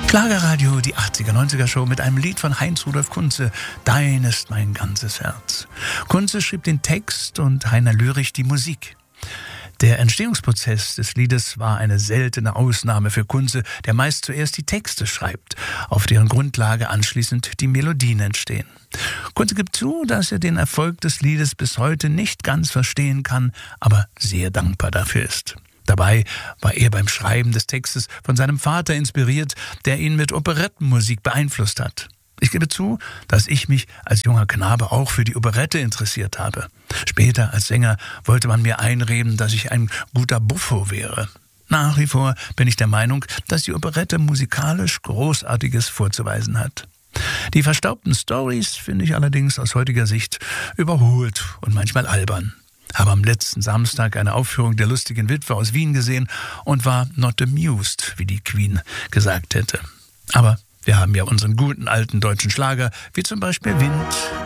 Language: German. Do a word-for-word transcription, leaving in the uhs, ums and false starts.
Schlagerradio, die achtziger, neunziger Show mit einem Lied von Heinz-Rudolf Kunze, Dein ist mein ganzes Herz. Kunze schrieb den Text und Heiner Lürich die Musik. Der Entstehungsprozess des Liedes war eine seltene Ausnahme für Kunze, der meist zuerst die Texte schreibt, auf deren Grundlage anschließend die Melodien entstehen. Kunze gibt zu, dass er den Erfolg des Liedes bis heute nicht ganz verstehen kann, aber sehr dankbar dafür ist. Dabei war er beim Schreiben des Textes von seinem Vater inspiriert, der ihn mit Operettenmusik beeinflusst hat. Ich gebe zu, dass ich mich als junger Knabe auch für die Operette interessiert habe. Später als Sänger wollte man mir einreden, dass ich ein guter Buffo wäre. Nach wie vor bin ich der Meinung, dass die Operette musikalisch Großartiges vorzuweisen hat. Die verstaubten Storys finde ich allerdings aus heutiger Sicht überholt und manchmal albern. Habe am letzten Samstag eine Aufführung der Lustigen Witwe aus Wien gesehen und war not amused, wie die Queen gesagt hätte. Aber wir haben ja unseren guten alten deutschen Schlager, wie zum Beispiel Wind